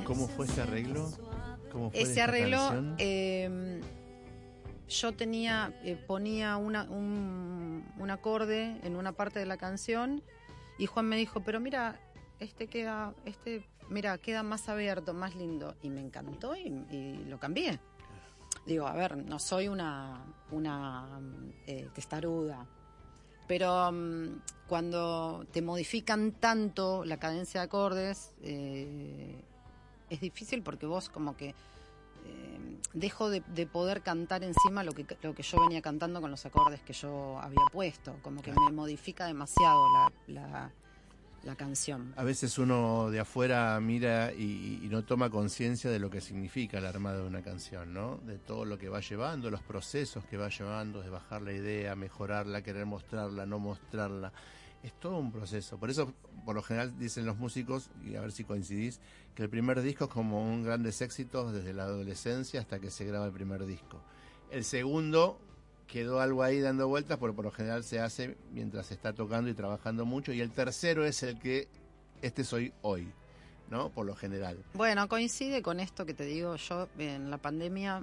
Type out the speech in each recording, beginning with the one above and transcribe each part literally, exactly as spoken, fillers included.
¿Cómo fue ese arreglo? ¿Cómo fue Ese esta arreglo, canción? eh, yo tenía, eh, ponía una, un, un acorde en una parte de la canción y Juan me dijo, pero mira, este queda, este, mira, queda más abierto, más lindo. Y me encantó y, y lo cambié. Digo, a ver, no soy una, una eh, testaruda, pero um, cuando te modifican tanto la cadencia de acordes, eh, es difícil porque vos como que eh, dejo de, de poder cantar encima lo que, lo que yo venía cantando con los acordes que yo había puesto, como que me modifica demasiado la, la, la canción. A veces uno de afuera mira y, y no toma conciencia de lo que significa el armado de una canción, ¿no? De todo lo que va llevando, los procesos que va llevando, de bajar la idea, mejorarla, querer mostrarla, no mostrarla. Es todo un proceso. Por eso, por lo general, dicen los músicos, y a ver si coincidís, que el primer disco es como un grandes éxitos desde la adolescencia hasta que se graba el primer disco. El segundo quedó algo ahí dando vueltas, porque por lo general se hace mientras se está tocando y trabajando mucho, y el tercero es el que este soy hoy, ¿no? Por lo general. Bueno, coincide con esto que te digo yo, en la pandemia,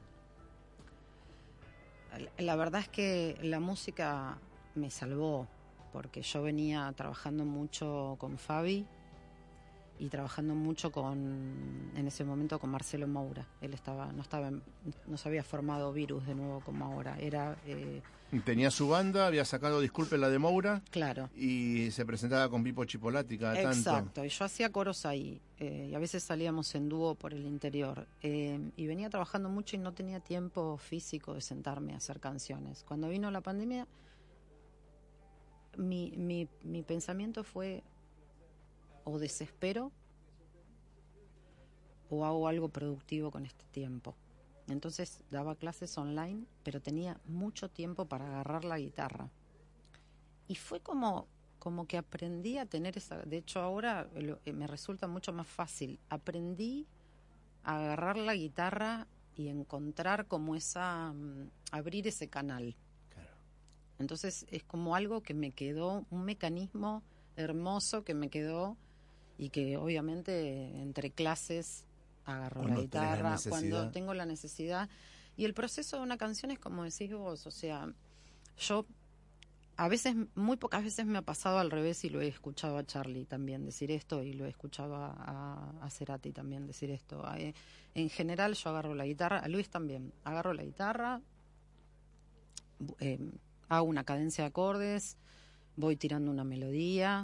la verdad es que la música me salvó, porque yo venía trabajando mucho con Fabi y trabajando mucho con, en ese momento, con Marcelo Moura. Él estaba, no estaba, no se había formado Virus de nuevo como ahora. Era eh, tenía su banda, había sacado Disculpe la de Moura. Claro. Y se presentaba con Pipo Chipolati cada tanto. Exacto, y yo hacía coros ahí, eh, y a veces salíamos en dúo por el interior. Eh, y venía trabajando mucho y no tenía tiempo físico de sentarme a hacer canciones. Cuando vino la pandemia, mi, mi, mi pensamiento fue: o desespero o hago algo productivo con este tiempo. Entonces daba clases online, pero tenía mucho tiempo para agarrar la guitarra. Y fue como, como que aprendí a tener esa... De hecho, ahora lo, eh, me resulta mucho más fácil. Aprendí a agarrar la guitarra y encontrar como esa... Um, abrir ese canal. Claro. Entonces es como algo que me quedó, un mecanismo hermoso que me quedó, y que obviamente entre clases agarro Cuando la guitarra la cuando tengo la necesidad. Y el proceso de una canción es como decís vos, o sea, yo a veces, muy pocas veces me ha pasado al revés, y lo he escuchado a Charlie también decir esto, y lo he escuchado a, a, a Cerati también decir esto. Eh, en general yo agarro la guitarra, a Luis también, agarro la guitarra, eh, hago una cadencia de acordes, voy tirando una melodía,